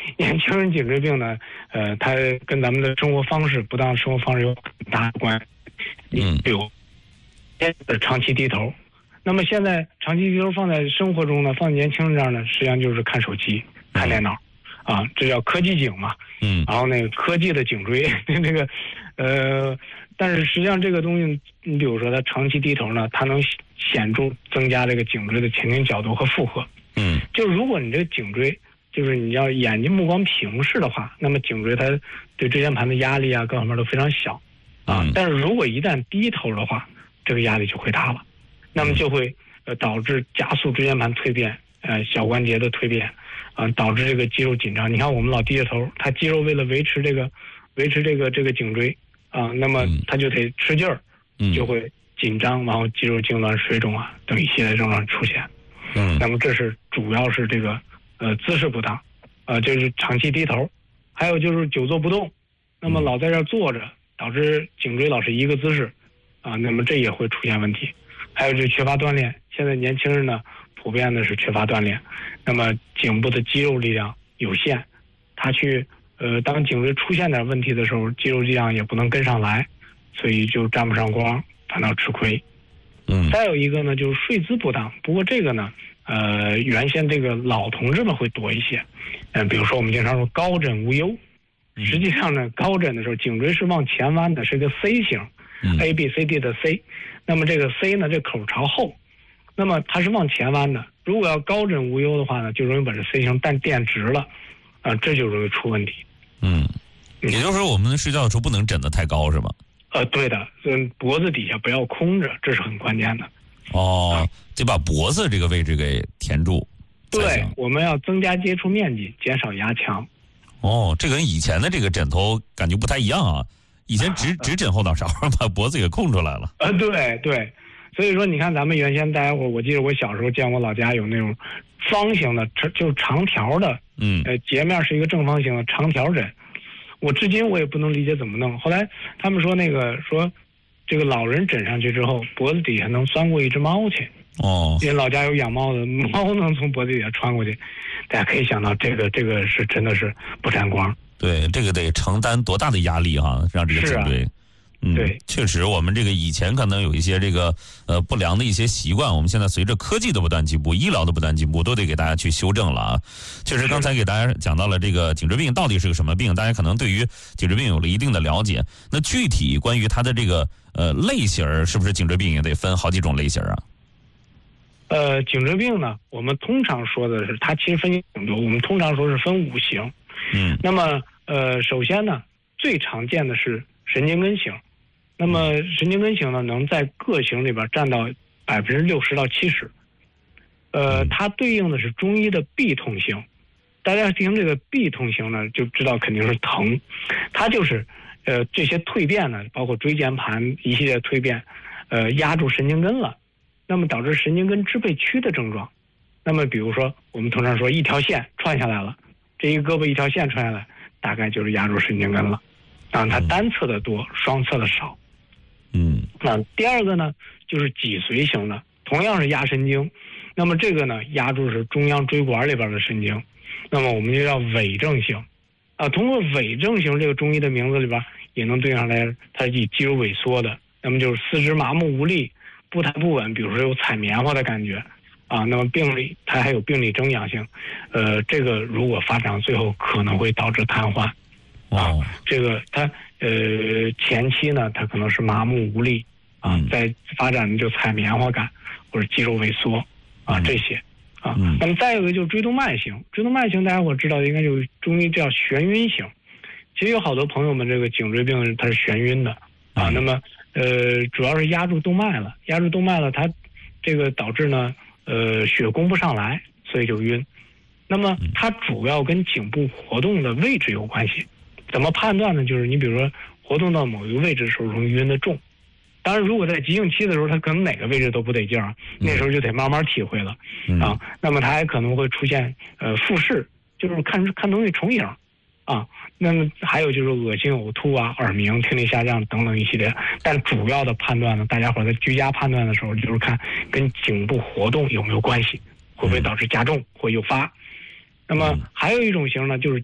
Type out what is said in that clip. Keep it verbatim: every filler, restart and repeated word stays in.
年轻人颈椎病呢，呃，它跟咱们的生活方式不当生活方式有很大的关系。 嗯， 比如，长期低头。那么现在长期低头放在生活中呢，放在年轻人这儿呢，实际上就是看手机、看电脑，啊，这叫科技颈嘛。 嗯。 然后那个科技的颈椎，那个，呃，但是实际上这个东西，你比如说它长期低头呢，它能显著增加这个颈椎的前倾角度和负荷。 嗯。 就如果你这个颈椎，就是你要眼睛目光平视的话，那么颈椎它对椎间盘的压力啊，各方面都非常小，啊， 嗯、 但是如果一旦低头的话，这个压力就会大了。那么就会呃导致加速椎间盘蜕变，呃小关节的蜕变，啊、呃、导致这个肌肉紧张。你看我们老低着头，它肌肉为了维持这个维持这个这个颈椎啊、呃，那么它就得吃劲儿， 嗯、 就会紧张，然后肌肉痉挛、水肿啊等一系列症状出现。 嗯， 那么这是主要是这个呃姿势不当，呃就是长期低头，还有就是久坐不动，那么老在这儿坐着，导致颈椎老是一个姿势，啊、呃，那么这也会出现问题。还有就是缺乏锻炼，现在年轻人呢，普遍的是缺乏锻炼，那么颈部的肌肉力量有限，他去呃，当颈椎出现点问题的时候，肌肉力量也不能跟上来，所以就沾不上光，反倒吃亏。 嗯。 再有一个呢，就是睡姿不当，不过这个呢，呃，原先这个老同志们会多一些，嗯、呃，比如说我们经常说高枕无忧，实际上呢，高枕的时候颈椎是往前弯的，是个 C 型。 嗯、 A B C D 的 C， 那么这个 C 呢，这口朝后，那么它是往前弯的。如果要高枕无忧的话呢，就容易把这 C 型但垫直了，啊、呃，这就容易出问题。 嗯，也就是说，我们睡觉的时候不能枕得太高，是吧？ 呃，对的，嗯，脖子底下不要空着，这是很关键的。 哦，得把脖子这个位置给填住。 对，我们要增加接触面积，减少压强。 哦，这跟以前的这个枕头感觉不太一样啊。以前只只枕后脑勺，把脖子给空出来了。 呃，对对，所以说你看咱们原先大家伙，我记得我小时候见我老家有那种方形的，就是长条的， 嗯， 呃，截面是一个正方形的长条枕，我至今我也不能理解怎么弄。后来他们说那个说，这个老人枕上去之后，脖子底下能钻过一只猫去。 哦， 因为老家有养猫的，猫能从脖子底下穿过去，大家可以想到这个这个是真的是不沾光。 对，这个得承担多大的压力哈、啊，让这个颈椎。 啊、 嗯， 对， 确实，我们这个以前可能有一些这个呃不良的一些习惯，我们现在随着科技的不断进步，医疗的不断进步，都得给大家去修正了啊。确实，刚才给大家讲到了这个颈椎病到底是个什么病，大家可能对于颈椎病有了一定的了解。那具体关于它的这个呃类型，是不是颈椎病也得分好几种类型啊？ 呃，颈椎病呢，我们通常说的是它其实分挺多，我们通常说是分五型。 嗯， 那么呃，首先呢，最常见的是神经根型。那么神经根型呢，能在各型里边占到百分之六十到七十。呃，它对应的是中医的痹痛型。大家听这个痹痛型呢，就知道肯定是疼。它就是呃这些蜕变呢，包括椎间盘一系列蜕变，呃压住神经根了，那么导致神经根支配区的症状。那么比如说我们通常说一条线串下来了，这一胳膊一条线串下来，大概就是压住神经根了。啊，它单侧的多，双侧的少。 嗯， 那第二个呢，就是脊髓型的，同样是压神经，那么这个呢，压住是中央椎管里边的神经，那么我们就叫痿症型。啊，通过痿症型这个中医的名字里边也能对上来，它是以肌肉萎缩的，那么就是四肢麻木无力，步态不稳，比如说有踩棉花的感觉。啊，那么病理它还有病理征阳性，呃，这个如果发展最后可能会导致瘫痪。啊，这个它呃前期呢，它可能是麻木无力啊，在发展就踩棉花感或者肌肉萎缩啊这些啊。那么再有一个就是椎动脉型，椎动脉型大家伙知道应该就中医叫眩晕型。其实有好多朋友们这个颈椎病它是眩晕的啊，那么呃主要是压住动脉了，压住动脉了，它这个导致呢呃血供不上来，所以就晕。那么它主要跟颈部活动的位置有关系。怎么判断呢？就是你比如说活动到某一个位置的时候，容易晕得重。当然，如果在急性期的时候，他可能哪个位置都不得劲儿，那时候就得慢慢体会了、嗯、啊。那么它还可能会出现呃复视，就是看看东西重影啊。那么还有就是恶心、呕吐啊、耳鸣、听力下降等等一系列。但主要的判断呢，大家伙在居家判断的时候，就是看跟颈部活动有没有关系，会不会导致加重或诱发。那么还有一种型呢，就是